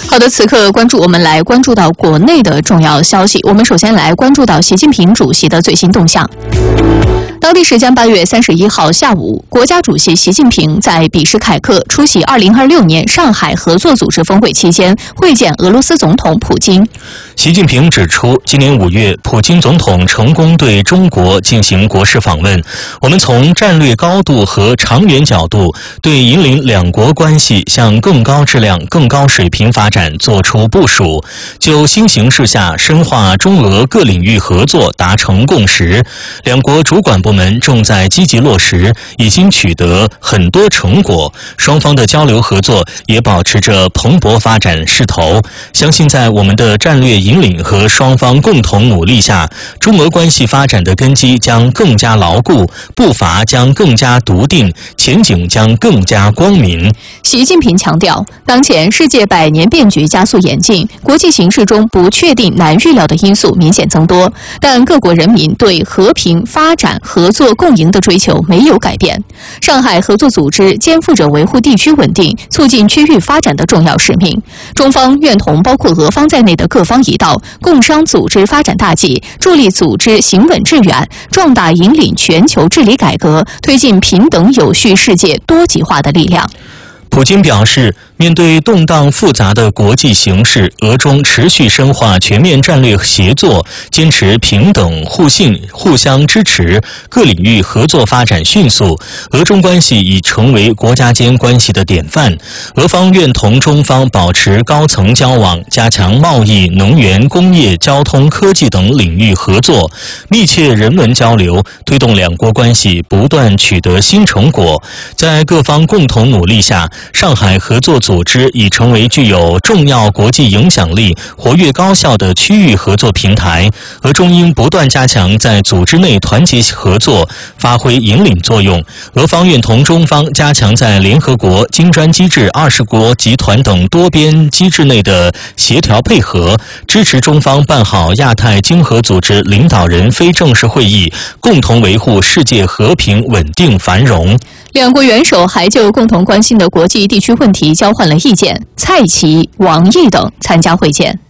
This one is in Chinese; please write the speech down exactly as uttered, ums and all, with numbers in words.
好的，此刻关注我们来关注到国内的重要消息。我们首先来关注到习近平主席的最新动向。当地时间八月三十一号下午，国家主席习近平在比什凯克出席二零二六年上海合作组织峰会期间会见俄罗斯总统普京。 习近平指出，今年五月，普京总统成功对中国进行国事访问，我们从战略高度和长远角度对引领两国关系向更高质量、更高水平发展作出部署，就新形势下深化中俄各领域合作达成共识。两国主管部门正在积极落实，已经取得很多成果，双方的交流合作也保持着蓬勃发展势头。相信在我们的战略引领和双方共同努力下，中俄关系发展的根基将更加牢固，步伐将更加笃定，前景将更加光明。 习近平强调，当前世界百年变局加速演进，国际形势中不确定、难预料的因素明显增多，但各国人民对和平、发展、合作共赢的追求没有改变。上海合作组织肩负着维护地区稳定、促进区域发展的重要使命。中方愿同包括俄方在内的各方一道，共商组织发展大计，助力组织行稳致远，壮大引领全球治理改革、推进平等有序世界多极化的力量。 普京表示，面对动荡复杂的国际形势，俄中持续深化全面战略协作，坚持平等互信、互相支持，各领域合作发展迅速。俄中关系已成为国家间关系的典范。俄方愿同中方保持高层交往，加强贸易、能源、工业、交通、科技等领域合作，密切人文交流，推动两国关系不断取得新成果。在各方共同努力下，上海合作组织已成为具有重要国际影响力、活跃高效的区域合作平台。俄中应不断加强在组织内团结合作，发挥引领作用。俄方愿同中方加强在联合国、金砖机制、二十国集团等多边机制内的协调配合，支持中方办好亚太经合组织领导人非正式会议，共同维护世界和平、稳定、繁荣。 两国元首还就共同关心的国际地区问题交换了意见，蔡奇、王毅等参加会见。